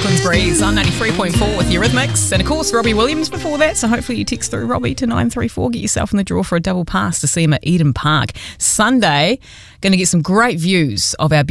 Auckland's Breeze on 93.4 with Eurythmics. And of course, Robbie Williams before that. So hopefully you text through Robbie to 934. Get yourself in the draw for a double pass to see him at Eden Park. Sunday, going to get some great views of our